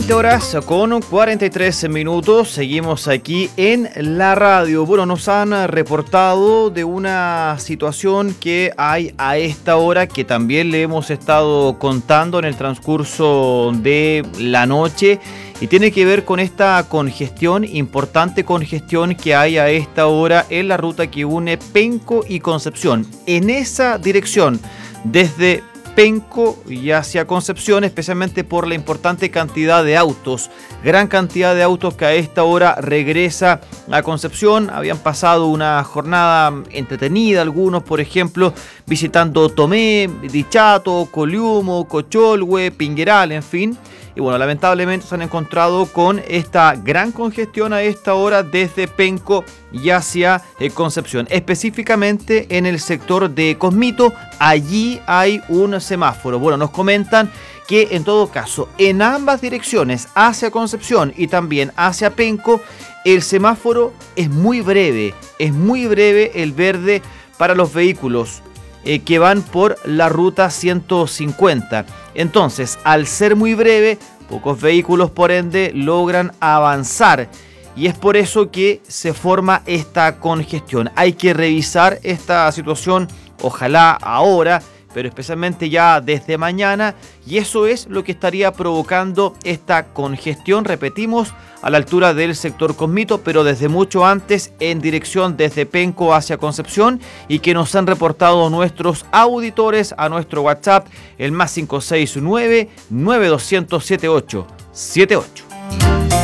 20 horas con 43 minutos, seguimos aquí en la radio. Bueno, nos han reportado de una situación que hay a esta hora que también le hemos estado contando en el transcurso de la noche y tiene que ver con esta congestión, importante congestión que hay a esta hora en la ruta que une Penco y Concepción. En esa dirección, desde Penco y hacia Concepción, especialmente por la importante cantidad de autos, gran cantidad de autos que a esta hora regresa a Concepción. Habían pasado una jornada entretenida, algunos por ejemplo visitando Tomé, Dichato, Coliumo, Cocholhue, Pingueral, en fin. Y bueno, lamentablemente se han encontrado con esta gran congestión a esta hora desde Penco y hacia Concepción. Específicamente en el sector de Cosmito, allí hay un semáforo. Bueno, nos comentan que en todo caso, en ambas direcciones, hacia Concepción y también hacia Penco, el semáforo es muy breve el verde para los vehículos que van por la ruta 150. Entonces, al ser muy breve, pocos vehículos por ende logran avanzar y es por eso que se forma esta congestión. Hay que revisar esta situación, ojalá ahora, pero especialmente ya desde mañana, y eso es lo que estaría provocando esta congestión, repetimos, a la altura del sector Cosmito, pero desde mucho antes en dirección desde Penco hacia Concepción, y que nos han reportado nuestros auditores a nuestro WhatsApp, el +569 9200 7878.